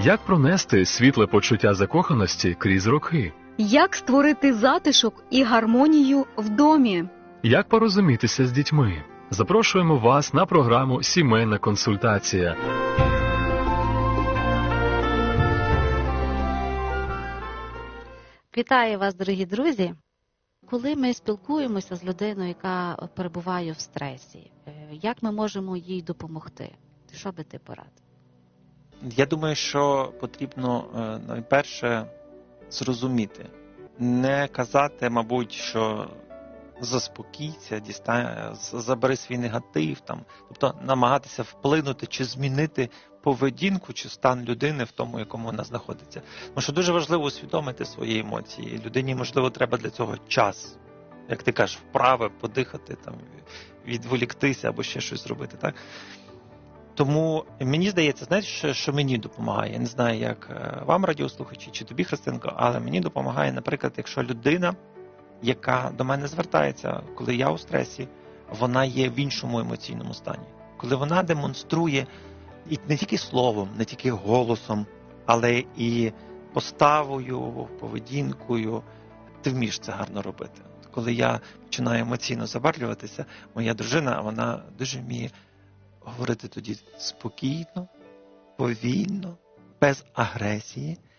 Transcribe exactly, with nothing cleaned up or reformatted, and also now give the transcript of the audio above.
Як пронести світле почуття закоханості крізь роки? Як створити затишок і гармонію в домі? Як порозумітися з дітьми? Запрошуємо вас на програму «Сімейна консультація». Вітаю вас, дорогі друзі! Коли ми спілкуємося з людиною, яка перебуває в стресі, як ми можемо їй допомогти? Що би ти порадив? Я думаю, що потрібно найперше зрозуміти. Не казати, мабуть, що заспокійся, дістань, забери свій негатив, там, тобто намагатися вплинути чи змінити поведінку чи стан людини в тому, якому вона знаходиться. Тому що дуже важливо усвідомити свої емоції. Людині, можливо, треба для цього час. Як ти кажеш, вправи, подихати, там, відволіктися або ще щось зробити. Так? Тому мені здається, знаєте, що, що мені допомагає? Я не знаю, як вам, радіослухачі, чи тобі, Христинко, але мені допомагає, наприклад, якщо людина, яка до мене звертається, коли я у стресі, вона є в іншому емоційному стані. Коли вона демонструє і не тільки словом, не тільки голосом, але і поставою, поведінкою, ти вмієш це гарно робити. Коли я починаю емоційно забарвлюватися, моя дружина, вона дуже вміє говорити тоді спокійно, повільно, без агресії,